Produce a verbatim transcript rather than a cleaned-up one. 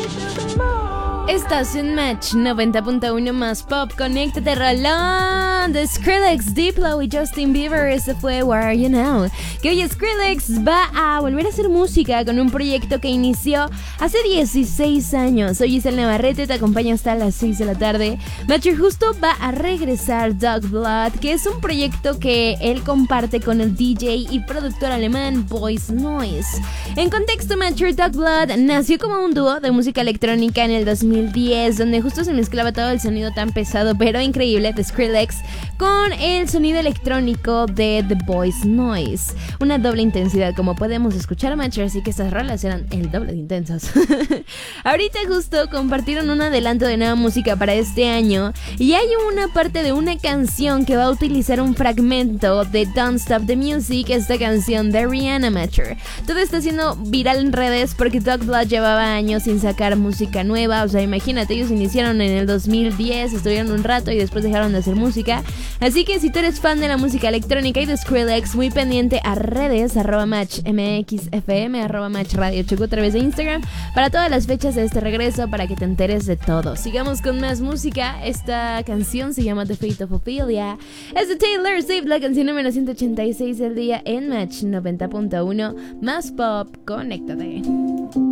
Estás en Match noventa punto uno más pop. Conéctate, rolón de Skrillex, Diplo y Justin Bieber. Este fue Where Are You Now. Que hoy Skrillex va a volver a hacer música con un proyecto que inició hace dieciséis años. Soy Giselle Navarrete, te acompaño hasta las seis de la tarde. Match justo va a regresar Dog Blood, que es un proyecto que él comparte con el D J y productor alemán Boys Noise. En contexto, Match, Dog Blood nació como un dúo de música electrónica en el dos mil diez, donde justo se mezclaba todo el sonido tan pesado pero increíble de Skrillex con el sonido electrónico de The Boys Noise. Una doble intensidad, como podemos escuchar, Match, así que estas rolas eran el doble de intensas. Ahorita justo compartieron un adelanto de nueva música para este año y hay una parte de una canción que va a utilizar un fragmento de Don't Stop the Music, esta canción de Rihanna, Match. Todo está siendo viral en redes porque Dog Blood llevaba años sin sacar música nueva. O sea, imagínate, ellos iniciaron en el dos mil diez, estuvieron un rato y después dejaron de hacer música. Así que si tú eres fan de la música electrónica y de Skrillex, muy pendiente a redes, arroba match mxfm, arroba match radio choco a través de Instagram, para todas las fechas de este regreso, para que te enteres de todo. Sigamos con más música. Esta canción se llama The Fate of Ophelia. Es de Taylor Swift, la canción número ciento ochenta y seis del día en Match noventa punto uno más pop. Conéctate.